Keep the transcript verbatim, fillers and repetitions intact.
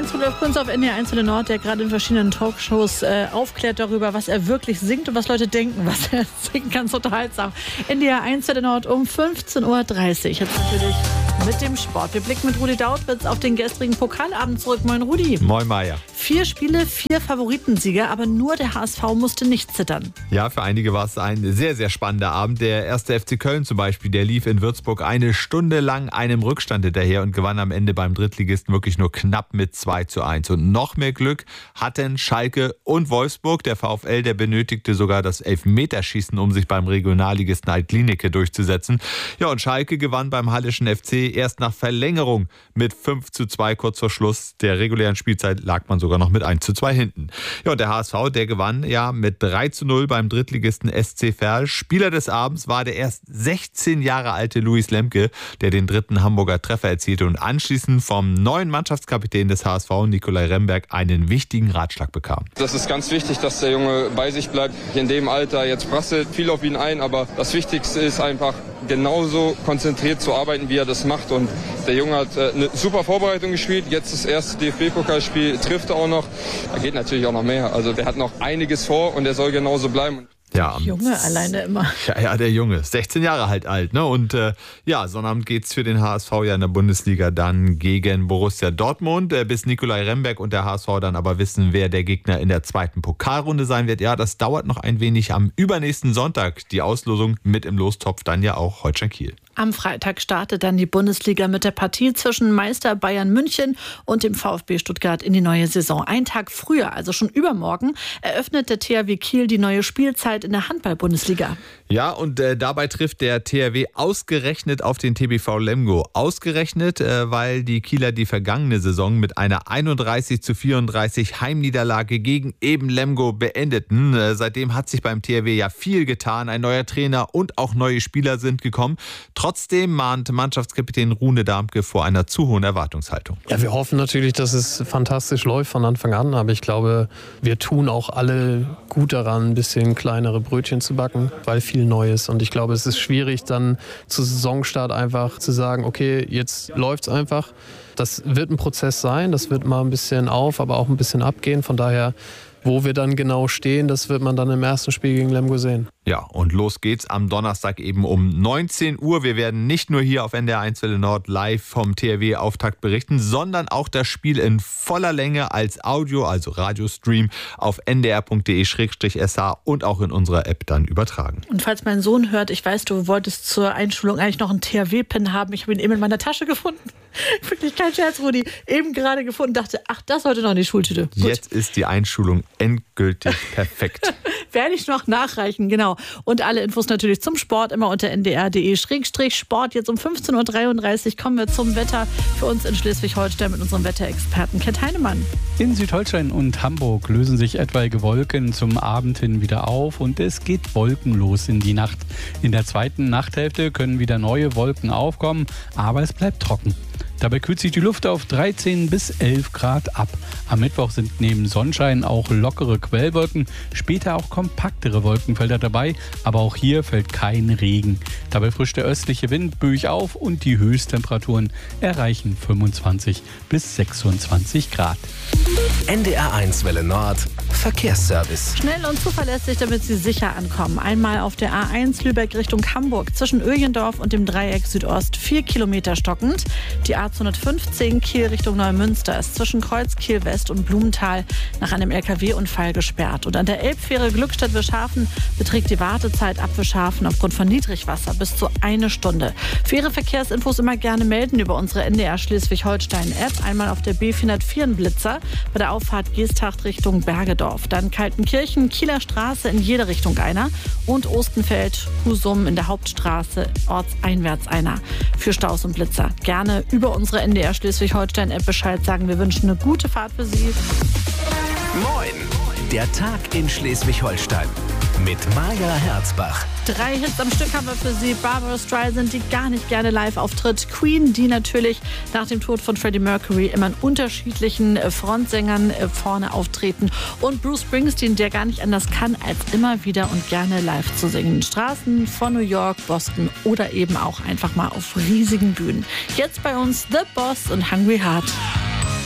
eins, Rudolf Kunz auf N D R eins Nord, der gerade in verschiedenen Talkshows äh, aufklärt darüber, was er wirklich singt und was Leute denken, was er singt. Ganz unterhaltsam. N D R eins Nord um fünfzehn Uhr dreißig. Jetzt natürlich mit dem Sport. Wir blicken mit Rudi Dautwitz auf den gestrigen Pokalabend zurück. Moin Rudi. Moin Maja. Vier Spiele, vier Favoritensieger, aber nur der H S V musste nicht zittern. Ja, für einige war es ein sehr, sehr spannender Abend. Der erste F C Köln zum Beispiel, der lief in Würzburg eine Stunde lang einem Rückstand hinterher und gewann am Ende beim Drittligisten wirklich nur knapp mit zwei zu eins. Und noch mehr Glück hatten Schalke und Wolfsburg. Der VfL, der benötigte sogar das Elfmeterschießen, um sich beim Regionalligisten Alt-Glienicke durchzusetzen. Ja, und Schalke gewann beim Hallischen F C erst nach Verlängerung mit fünf zu zwei. Kurz vor Schluss der regulären Spielzeit lag man sogar noch mit eins zu zwei hinten. Ja, und der H S V, der gewann ja mit drei zu null beim Drittligisten S C Verl. Spieler des Abends war der erst sechzehn Jahre alte Luis Lemke, der den dritten Hamburger Treffer erzielte und anschließend vom neuen Mannschaftskapitän des H S V, Nikolai Remberg, einen wichtigen Ratschlag bekam. Das ist ganz wichtig, dass der Junge bei sich bleibt. In dem Alter, jetzt prasselt viel auf ihn ein, aber das Wichtigste ist einfach, genauso konzentriert zu arbeiten, wie er das macht. Und der Junge hat eine super Vorbereitung gespielt. Jetzt das erste D F B-Pokalspiel, trifft er auch noch. Da geht natürlich auch noch mehr. Also der hat noch einiges vor und er soll genauso bleiben. Ja, Junge alleine immer. Ja, ja, der Junge. sechzehn Jahre halt alt, ne? Und äh, ja, Sonnabend geht's für den H S V ja in der Bundesliga dann gegen Borussia Dortmund. Äh, bis Nikolai Remberg und der H S V dann aber wissen, wer der Gegner in der zweiten Pokalrunde sein wird. Ja, das dauert noch ein wenig. Am übernächsten Sonntag die Auslosung mit im Lostopf dann ja auch Holstein Kiel. Am Freitag startet dann die Bundesliga mit der Partie zwischen Meister Bayern München und dem VfB Stuttgart in die neue Saison. Ein Tag früher, also schon übermorgen, eröffnet der T H W Kiel die neue Spielzeit in der Handball-Bundesliga. Ja, und äh, dabei trifft der T H W ausgerechnet auf den T B V Lemgo. Ausgerechnet, äh, weil die Kieler die vergangene Saison mit einer einunddreißig zu vierunddreißig Heimniederlage gegen eben Lemgo beendeten. Äh, seitdem hat sich beim T H W ja viel getan. Ein neuer Trainer und auch neue Spieler sind gekommen. Trotzdem mahnt Mannschaftskapitän Rune Darmke vor einer zu hohen Erwartungshaltung. Ja, wir hoffen natürlich, dass es fantastisch läuft von Anfang an. Aber ich glaube, wir tun auch alle gut daran, ein bisschen kleinere Brötchen zu backen, weil viel Neues. Und ich glaube, es ist schwierig, dann zu Saisonstart einfach zu sagen, okay, jetzt läuft's einfach. Das wird ein Prozess sein, das wird mal ein bisschen auf, aber auch ein bisschen abgehen. Von daher, wo wir dann genau stehen, das wird man dann im ersten Spiel gegen Lemgo sehen. Ja, und los geht's am Donnerstag eben um neunzehn Uhr. Wir werden nicht nur hier auf N D R eins Welle Nord live vom T H W-Auftakt berichten, sondern auch das Spiel in voller Länge als Audio, also Radiostream, auf n d r punkt d e slash s h und auch in unserer App dann übertragen. Und falls mein Sohn hört, ich weiß, du wolltest zur Einschulung eigentlich noch einen T H W-Pin haben. Ich habe ihn eben in meiner Tasche gefunden. Wirklich kein Scherz, Rudi. Eben gerade gefunden, dachte, ach, das heute noch in die Schultüte. Gut. Jetzt ist die Einschulung endgültig perfekt. Werde ich noch nachreichen, genau. Und alle Infos natürlich zum Sport immer unter n d r punkt d e slash sport. Jetzt um fünfzehn Uhr dreiunddreißig kommen wir zum Wetter für uns in Schleswig-Holstein mit unserem Wetterexperten Kent Heinemann. In Südholstein und Hamburg lösen sich etwaige Wolken zum Abend hin wieder auf und es geht wolkenlos in die Nacht. In der zweiten Nachthälfte können wieder neue Wolken aufkommen, aber es bleibt trocken. Dabei kühlt sich die Luft auf dreizehn bis elf Grad ab. Am Mittwoch sind neben Sonnenschein auch lockere Quellwolken, später auch kompaktere Wolkenfelder dabei, aber auch hier fällt kein Regen. Dabei frischt der östliche Wind böig auf und die Höchsttemperaturen erreichen fünfundzwanzig bis sechsundzwanzig Grad. N D R eins Welle Nord Verkehrsservice. Schnell und zuverlässig, damit Sie sicher ankommen. Einmal auf der A eins Lübeck Richtung Hamburg zwischen Öjendorf und dem Dreieck Südost vier Kilometer stockend. Die A zweihundertfünfzehn Kiel Richtung Neumünster ist zwischen Kreuz Kiel West und Blumenthal nach einem L K W-Unfall gesperrt. Und an der Elbfähre Glückstadt-Wischhafen beträgt die Wartezeit ab Wischhafen aufgrund von Niedrigwasser bis zu eine Stunde. Für Ihre Verkehrsinfos immer gerne melden über unsere N D R Schleswig-Holstein-App. Einmal auf der B vierhundertvier in Blitzer bei der Auffahrt Geesthacht Richtung Bergedorf. Dann Kaltenkirchen, Kieler Straße in jede Richtung einer und Ostenfeld, Husum in der Hauptstraße ortseinwärts einer. Für Staus und Blitzer gerne über unsere N D R Schleswig-Holstein-App Bescheid sagen. Wir wünschen eine gute Fahrt für Sie. Moin, der Tag in Schleswig-Holstein mit Maja Herzbach. Drei Hits am Stück haben wir für Sie. Barbara Streisand, die gar nicht gerne live auftritt. Queen, die natürlich nach dem Tod von Freddie Mercury immer in unterschiedlichen Frontsängern vorne auftreten. Und Bruce Springsteen, der gar nicht anders kann, als immer wieder und gerne live zu singen. Straßen von New York, Boston oder eben auch einfach mal auf riesigen Bühnen. Jetzt bei uns The Boss und Hungry Heart.